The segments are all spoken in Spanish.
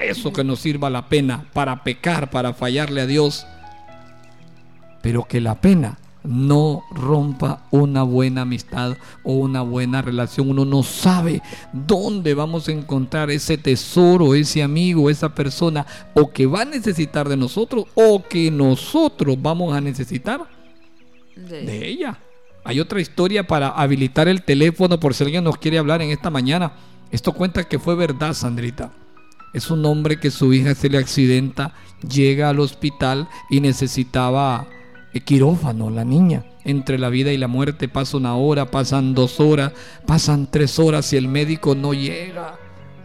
eso que nos sirva la pena para pecar, para fallarle a Dios, pero que la pena no rompa una buena amistad o una buena relación. Uno no sabe dónde vamos a encontrar ese tesoro, ese amigo, esa persona, o que va a necesitar de nosotros o que nosotros vamos a necesitar de ella. Hay otra historia para habilitar el teléfono por si alguien nos quiere hablar en esta mañana. Esto cuenta que fue verdad, Sandrita. Es un hombre que su hija se le accidenta, llega al hospital y necesitaba quirófano, la niña. Entre la vida y la muerte pasa 1 hora, pasan 2 horas, pasan 3 horas y el médico no llega.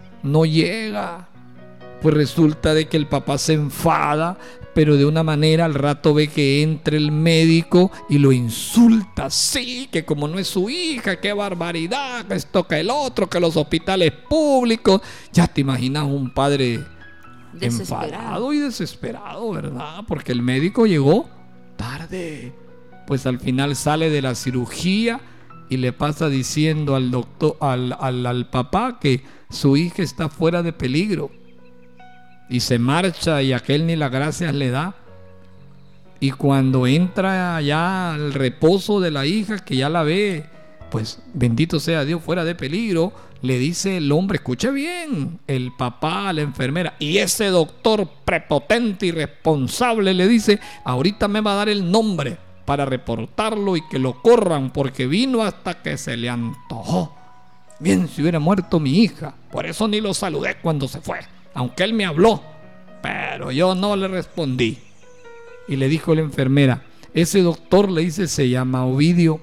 Pues resulta de que el papá se enfada, pero de una manera al rato ve que entra el médico y lo insulta. Sí, que como no es su hija, qué barbaridad, que esto, que el otro, que los hospitales públicos. Ya te imaginas un padre enfadado y desesperado, ¿verdad? Porque el médico llegó tarde. Pues al final sale de la cirugía y le pasa diciendo al doctor, al papá, que su hija está fuera de peligro. Y se marcha y aquel ni las gracias le da. Y cuando entra allá al reposo de la hija, que ya la ve, pues bendito sea Dios, fuera de peligro, le dice el hombre, escuche bien, el papá a la enfermera, y ese doctor prepotente y responsable le dice, ahorita me va a dar el nombre para reportarlo y que lo corran, porque vino hasta que se le antojó. Bien, si hubiera muerto mi hija, por eso ni lo saludé cuando se fue, aunque él me habló, pero yo no le respondí. Y le dijo la enfermera, ese doctor, le dice, se llama Ovidio,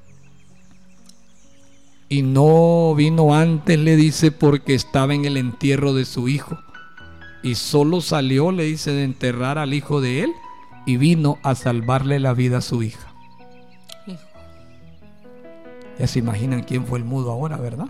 y no vino antes, le dice, porque estaba en el entierro de su hijo, y solo salió, le dice, de enterrar al hijo de él, y vino a salvarle la vida a su hija. Ya se imaginan quién fue el mudo ahora, ¿verdad?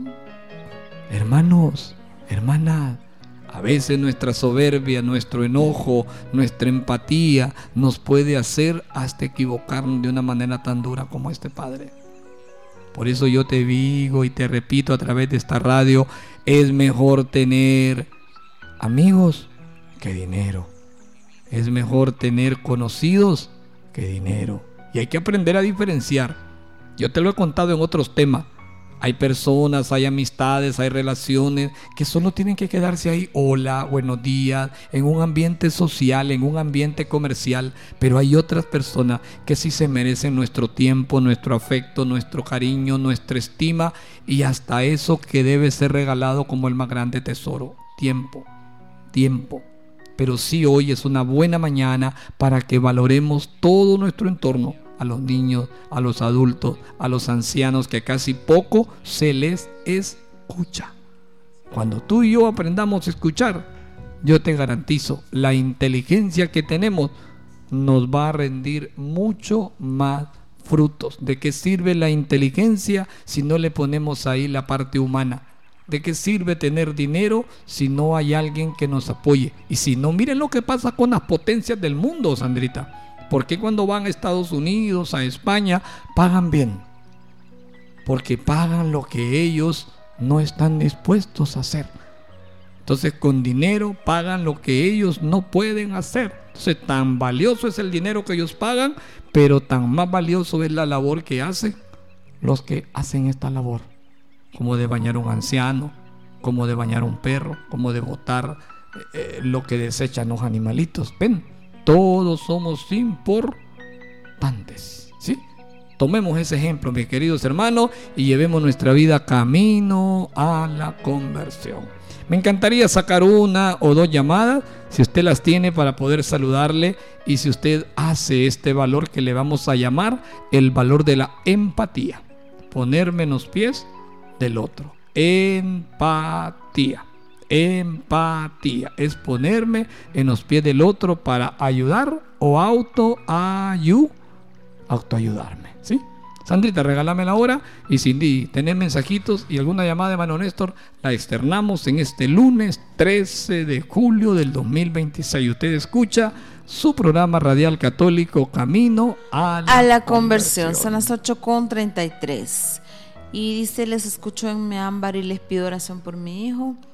Hermanos, hermanas, a veces nuestra soberbia, nuestro enojo, nuestra empatía nos puede hacer hasta equivocarnos de una manera tan dura como este padre. Por eso yo te digo y te repito a través de esta radio, es mejor tener amigos que dinero. Es mejor tener conocidos que dinero. Y hay que aprender a diferenciar. Yo te lo he contado en otros temas. Hay personas, hay amistades, hay relaciones que solo tienen que quedarse ahí, hola, buenos días, en un ambiente social, en un ambiente comercial. Pero hay otras personas que sí se merecen nuestro tiempo, nuestro afecto, nuestro cariño, nuestra estima y hasta eso que debe ser regalado como el más grande tesoro, tiempo. Pero sí, hoy es una buena mañana para que valoremos todo nuestro entorno. A los niños, a los adultos, a los ancianos, que casi poco se les escucha. Cuando tú y yo aprendamos a escuchar, yo te garantizo, la inteligencia que tenemos nos va a rendir mucho más frutos. ¿De qué sirve la inteligencia si no le ponemos ahí la parte humana? ¿De qué sirve tener dinero si no hay alguien que nos apoye? Y si no, miren lo que pasa con las potencias del mundo, Sandrita. ¿Por qué cuando van a Estados Unidos, a España, pagan bien? Porque pagan lo que ellos no están dispuestos a hacer. Entonces con dinero pagan lo que ellos no pueden hacer. Entonces tan valioso es el dinero que ellos pagan, pero tan más valioso es la labor que hacen los que hacen esta labor. Como de bañar a un anciano, como de bañar a un perro, como de botar lo que desechan los animalitos. Ven. Todos somos importantes, ¿sí? Tomemos ese ejemplo, mis queridos hermanos, y llevemos nuestra vida camino a la conversión. Me encantaría sacar 1 o 2 llamadas, si usted las tiene, para poder saludarle, y si usted hace este valor que le vamos a llamar el valor de la empatía. Ponerme en los pies del otro. Empatía es ponerme en los pies del otro para ayudar o autoayudarme, ¿sí? Sandrita, regálame la hora, y si tenés mensajitos y alguna llamada de hermano Néstor, la externamos en este lunes 13 de julio del 2026. Usted escucha su programa radial católico Camino a la Conversión. Son las 8:33. Y dice, les escucho en mi ámbar y les pido oración por mi hijo.